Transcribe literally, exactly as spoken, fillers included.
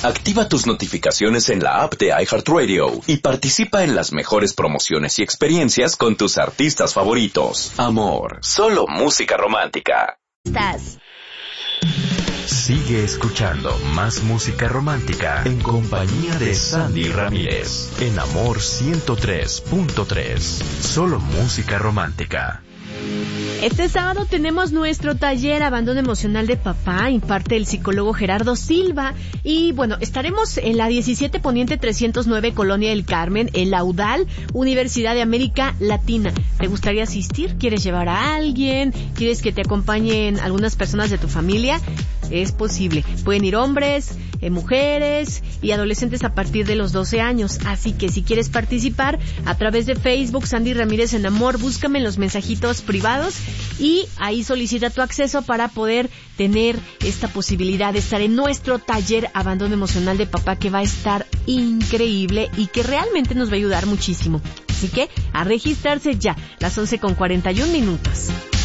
Activa tus notificaciones en la app de iHeartRadio y participa en las mejores promociones y experiencias con tus artistas favoritos. Amor, solo música romántica. Estás. Sigue escuchando más música romántica en compañía de Sandy Ramírez en Amor ciento tres punto tres. Solo música romántica. Este sábado tenemos nuestro taller Abandono Emocional de Papá, imparte el psicólogo Gerardo Silva. Y bueno, estaremos en la diecisiete Poniente trescientos nueve, Colonia del Carmen, en la UDAL, Universidad de América Latina. ¿Te gustaría asistir? ¿Quieres llevar a alguien? ¿Quieres que te acompañen algunas personas de tu familia? Es posible. Pueden ir hombres, eh, mujeres y adolescentes a partir de los doce años. Así que si quieres participar, a través de Facebook, Sandy Ramírez en Amor, búscame en los mensajitos privados y ahí solicita tu acceso para poder tener esta posibilidad de estar en nuestro taller Abandono Emocional de Papá, que va a estar increíble y que realmente nos va a ayudar muchísimo. Así que a registrarse ya, las once con cuarenta y un minutos.